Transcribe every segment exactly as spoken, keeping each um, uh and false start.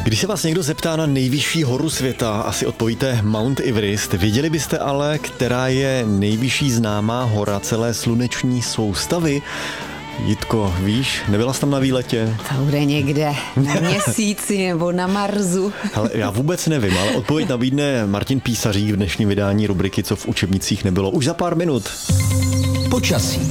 Když se vás někdo zeptá na nejvyšší horu světa, asi odpovíte Mount Everest. Věděli byste ale, která je nejvyšší známá hora celé sluneční soustavy? Jitko, víš, nebyla jsi tam na výletě? To bude někde na Měsíci nebo na Marsu. Ale já vůbec nevím, ale odpověď nabídne Martin Písařík v dnešním vydání rubriky Co v učebnicích nebylo. Už za pár minut. Počasí.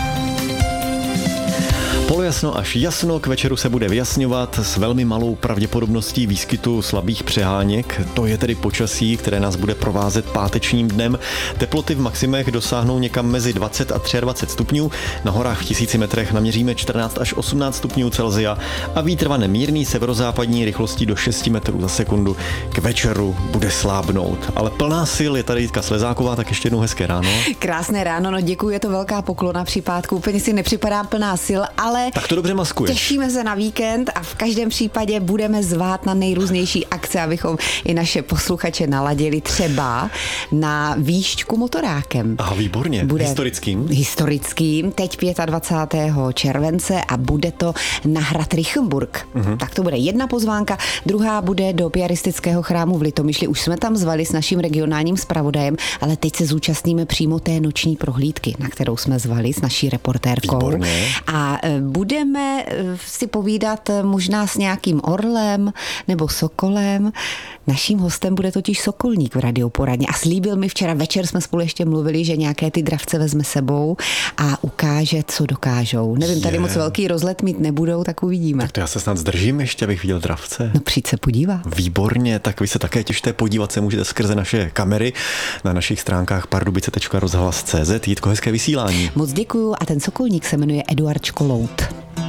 Polojasno až jasno, k večeru se bude vyjasňovat s velmi malou pravděpodobností výskytu slabých přeháněk. To je tedy počasí, které nás bude provázet pátečním dnem. Teploty v maximech dosáhnou někam mezi dvacet a dvacet tři stupňů. Na horách v tisíci metrech naměříme čtrnáct až osmnáct stupňů Celsia a vítr vane mírný severozápadní rychlostí do šest metrů za sekundu. K večeru bude slábnout. Ale plná sil je tady Jitka Slezáková, tak ještě jednou hezké ráno. Krásné ráno, no děkuji, je to velká poklona při pátku. Úplně si nepřipadá plná sil, ale tak to dobře maskuješ. Těšíme se na víkend a v každém případě budeme zvát na nejrůznější akce, abychom i naše posluchače naladili třeba na výšťku motorákem. Aha, výborně. Bude historickým. Historickým, teď dvacátého pátého července a bude to na hrad Rychenburg. Uh-huh. Tak to bude jedna pozvánka, druhá bude do piaristického chrámu v Litomyšli. Už jsme tam zvali s naším regionálním zpravodajem, ale teď se zúčastníme přímo té noční prohlídky, na kterou jsme zvali s naší reportérkou. Výborně. A budeme si povídat možná s nějakým orlem nebo sokolem. Naším hostem bude totiž sokolník v Radioporadně a slíbil mi včera večer, jsme spolu ještě mluvili, že nějaké ty dravce vezme sebou a ukáže, co dokážou. Nevím, tady je. Moc velký rozlet mít nebudou, tak uvidíme. Tak to já se snad zdržím ještě, abych viděl dravce. No přijď se podívat. Výborně, tak vy se také těšte, podívat se můžete skrze naše kamery na našich stránkách pardubice tečka rozhlas tečka cé zet. Jitko, hezké vysílání. Moc děkuju a ten sokolník se jmenuje Eduard Školout.